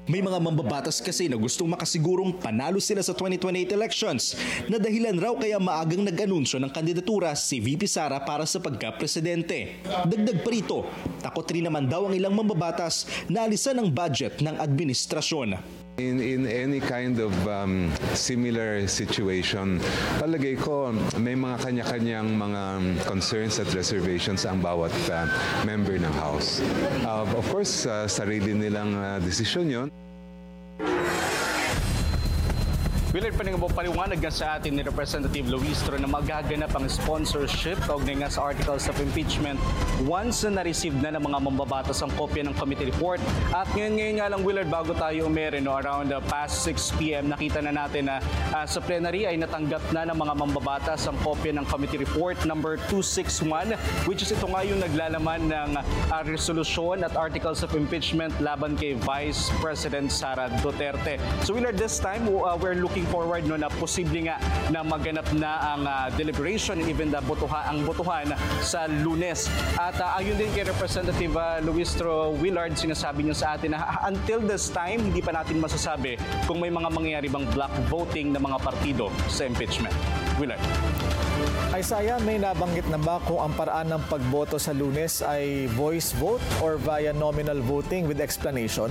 May mga mambabatas kasi na gustong makasigurong panalo sila sa 2028 elections na dahilan raw kaya maagang nag-anunsyo ng kandidatura si VP Sara para sa pagka-presidente. Dagdag pa rito, takot rin naman daw ang ilang mambabatas na alisan ang budget ng administrasyon. In any kind of similar situation, palagay ko may mga kanya-kanyang mga concerns at reservations ang bawat member ng House. Of course, sarili nilang desisyon yun. Willard, paliwanag nga sa atin ni Representative Luistro na magaganap ang sponsorship kaugnay nga sa articles of impeachment once na na-receive na ng mga mambabatas ang kopya ng committee report. At ngayon nga lang, Willard, bago tayo umere, around past 6 p.m., nakita na natin na sa plenary ay natanggap na ng mga mambabatas ang kopya ng committee report number 261, which is ito nga yung naglalaman ng resolusyon at articles of impeachment laban kay Vice President Sara Duterte. So, Willard, this time we're looking forward na posible nga na maganap na ang deliberation and even ang botohan sa Lunes. At ayon din kay Representative Luistro Willard, sinasabi niya sa atin na until this time, hindi pa natin masasabi kung may mga mangyayari bang block voting ng mga partido sa impeachment. Willard. Isaiah, may nabanggit na ba kung ang paraan ng pagboto sa Lunes ay voice vote or via nominal voting with explanation?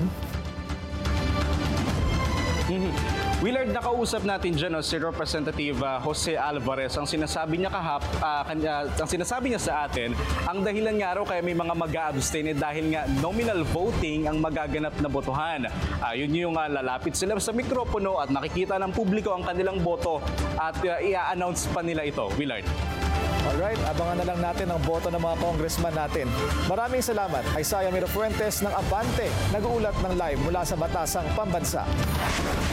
Willard, nakausap natin dyan si Representative Jose Alvarez. Ang sinasabi niya sa atin, ang dahilan nga raw kaya may mga mag-a-abstain dahil nga nominal voting ang magaganap na botohan. Yun yung lalapit sila sa mikropono at makikita ng publiko ang kanilang boto at i-announce pa nila ito. Willard. Alright, abangan na lang natin ang boto ng mga congressman natin. Maraming salamat. Isaiah Miro Fuentes ng Abante, nag-uulat ng live mula sa Batasang Pambansa.